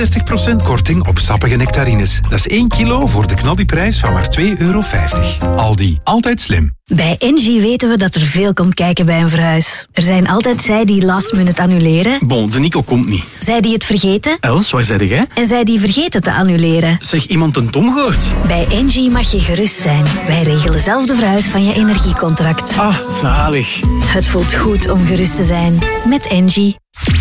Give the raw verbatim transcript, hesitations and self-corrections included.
dertig procent korting op sappige nectarines. Dat is één kilo voor de knaddiprijs van maar twee euro vijftig. Aldi, altijd slim. Bij Engie weten we dat er veel komt kijken bij een verhuis. Er zijn altijd zij die last minute annuleren. Bon, de Nico komt niet. Zij die het vergeten. Els, waar zei jij? En zij die vergeten te annuleren. Zeg, iemand een Tom gehoord? Bij Engie mag je gerust zijn. Wij regelen zelf de verhuis van je energiecontract. Ah, zalig. Het voelt goed om gerust te zijn. Met Engie.